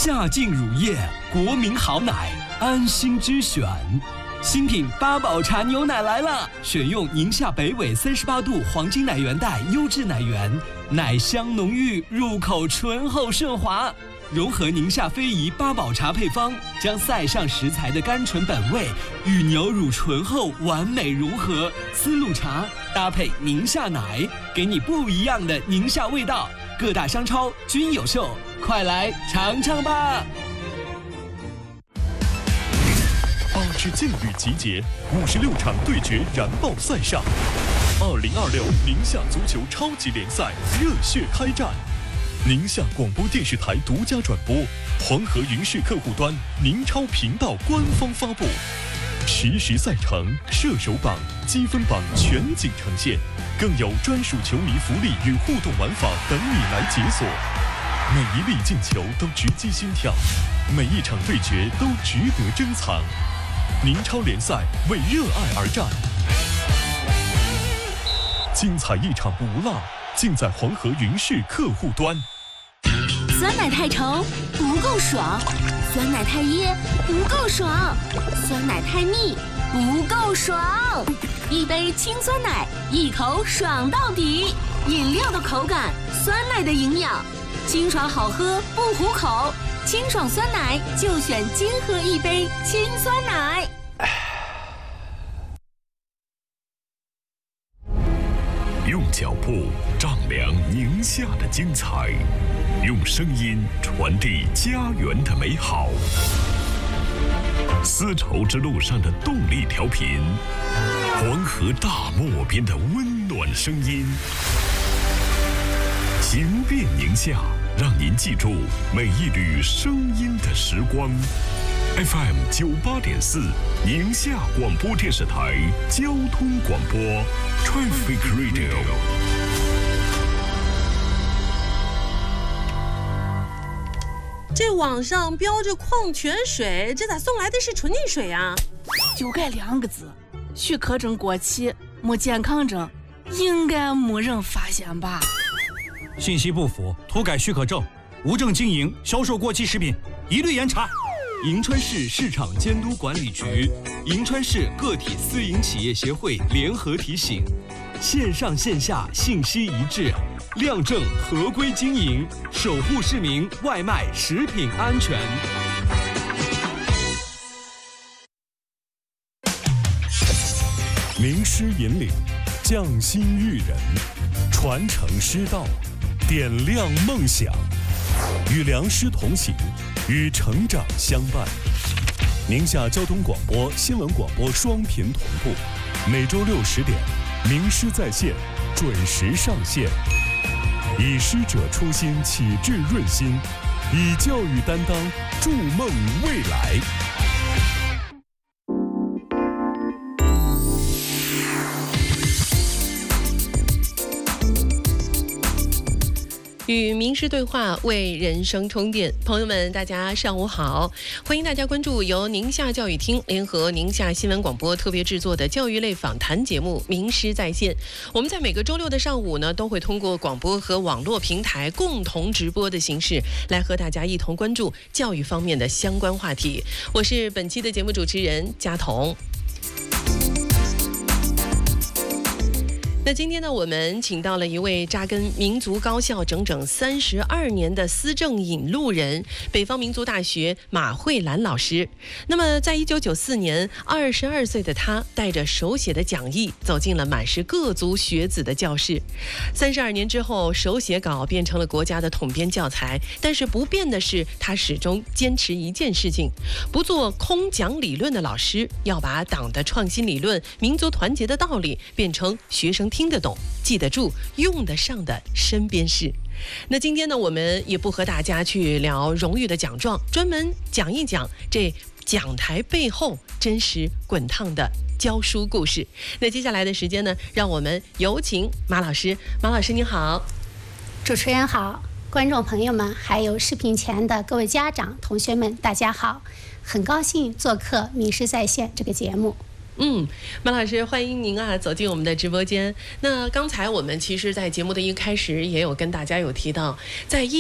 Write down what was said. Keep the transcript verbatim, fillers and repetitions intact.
夏净乳业，国民好奶，安心之选。新品八宝茶牛奶来了，选用宁夏北纬三十八度黄金奶源带优质奶源，奶香浓郁，入口醇厚顺滑。融合宁夏非遗八宝茶配方，将塞上食材的甘醇本味与牛乳醇厚完美融合。丝路茶搭配宁夏奶，给你不一样的宁夏味道。各大商超均有售，快来尝尝吧！ 八支劲旅集结，五十六场对决燃爆赛上。二零二六宁夏足球超级联赛热血开战。宁夏广播电视台独家转播，黄河云视客户端、宁超频道官方发布，实时赛程、射手榜、积分榜全景呈现，更有专属球迷福利与互动玩法等你来解锁。每一粒进球都直击心跳，每一场对决都值得珍藏。宁超联赛为热爱而战，精彩一场不落，尽在黄河云视客户端。 酸奶太稠不够爽，酸奶太噎不够爽，酸奶太腻不够爽。一杯清酸奶，一口爽到底。饮料的口感，酸奶的营养，清爽好喝不糊口。清爽酸奶就选金喝一杯清酸奶。 用脚步丈量宁夏的精彩，用声音传递家园的美好。丝绸之路上的动力调频，黄河大漠边的温暖声音。行遍宁夏，让您记住每一缕声音的时光。F M 九八点四，宁夏广播电视台交通广播 Traffic Radio。 这网上标着矿泉水，这咋送来的是纯净水啊？ 就这两个字，许可证过期，没健康证，应该没人发现吧？ 信息不符，涂改许可证，无证经营、销售过期食品，一律严查。 银川市市场监督管理局、银川市个体私营企业协会联合提醒：线上线下信息一致，亮正合规经营，守护市民外卖食品安全。 名师引领，匠心育人，传承师道，点亮梦想，与良师同行，与成长相伴。宁夏交通广播、新闻广播双频同步，每周六十点，名师在线，准时上线。以师者初心，启智润心，以教育担当，筑梦未来。 与名师对话，为人生充电。朋友们，大家上午好，欢迎大家关注由宁夏教育厅联合宁夏新闻广播特别制作的教育类访谈节目《名师在线》。我们在每个周六的上午呢，都会通过广播和网络平台共同直播的形式，来和大家一同关注教育方面的相关话题。我是本期的节目主持人佳彤。那今天呢，我们请到了一位扎根民族高校整整三十二年的思政引路人，北方民族大学马慧兰老师。那么，在一九九四年，二十二岁的他带着手写的讲义走进了满是各族学子的教室。三十二年之后，手写稿变成了国家的统编教材，但是不变的是，他始终坚持一件事情：不做空讲理论的老师，要把党的创新理论、民族团结的道理变成学生听得懂、记得住、用得上的身边事。那今天呢，我们也不和大家去聊荣誉的奖状，专门讲一讲这讲台背后真实滚烫的教书故事。那接下来的时间呢，让我们有请马老师。马老师您好。 主持人好，观众朋友们，还有视频前的各位家长、同学们，大家好，很高兴做客《名师在线》这个节目。 嗯，马老师，欢迎您啊走进我们的直播间。那刚才我们其实在节目的一开始也有跟大家有提到，在一